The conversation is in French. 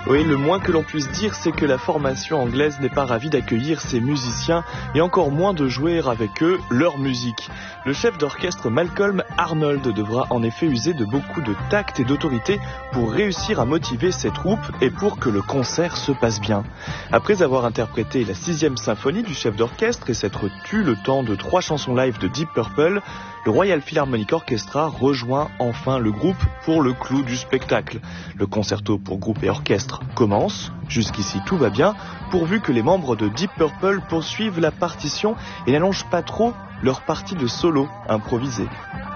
Oui, le moins que l'on puisse dire, c'est que la formation anglaise n'est pas ravie d'accueillir ses musiciens et encore moins de jouer avec eux leur musique. Le chef d'orchestre Malcolm Arnold devra en effet user de beaucoup de tact et d'autorité pour réussir à motiver ses troupes et pour que le concert se passe bien. Après avoir interprété la 6e symphonie du chef d'orchestre et s'être tu le temps de 3 chansons live de Deep Purple, le Royal Philharmonic Orchestra rejoint enfin le groupe pour le clou du spectacle. Le concerto pour groupe et orchestre commence. Jusqu'ici tout va bien, pourvu que les membres de Deep Purple poursuivent la partition et n'allongent pas trop leur partie de solo improvisée.